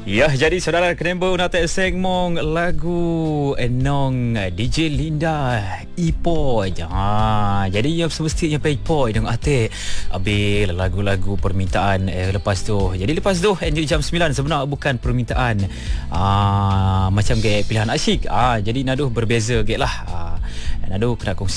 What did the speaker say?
Ya, jadi saudara kenemba unate segmong lagu Enong DJ Linda Ipo aja. Jadi yang semestinya Ipo dong ate abil lagu-lagu permintaan lepas tu. Jadi lepas tu enjoy jam 9 sebenarnya bukan permintaan macam ke pilihan asyik. Jadi naduh berbeza ke lah. Naduh kena kongsi